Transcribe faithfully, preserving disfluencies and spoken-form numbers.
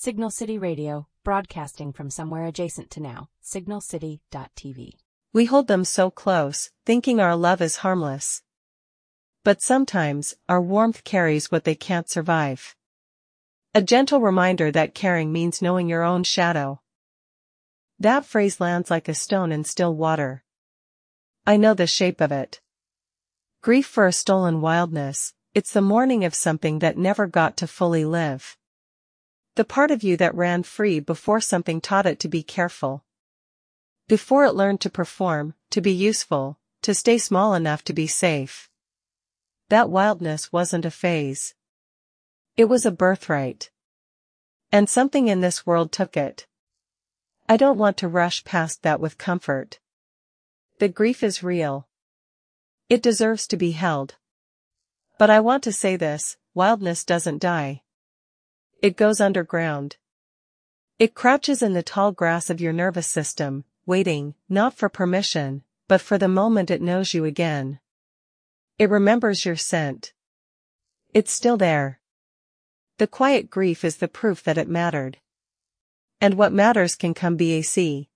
Signal City Radio, broadcasting from somewhere adjacent to now, signal city dot t v. We hold them so close, thinking our love is harmless. But sometimes, our warmth carries what they can't survive. A gentle reminder that caring means knowing your own shadow. That phrase lands like a stone in still water. I know the shape of it. Grief for a stolen wildness, it's the mourning of something that never got to fully live. The part of you that ran free before something taught it to be careful. Before it learned to perform, to be useful, to stay small enough to be safe. That wildness wasn't a phase. It was a birthright. And something in this world took it. I don't want to rush past that with comfort. The grief is real. It deserves to be held. But I want to say this, wildness doesn't die. It goes underground. It crouches in the tall grass of your nervous system, waiting, not for permission, but for the moment it knows you again. It remembers your scent. It's still there. The quiet grief is the proof that it mattered. And what matters can come back.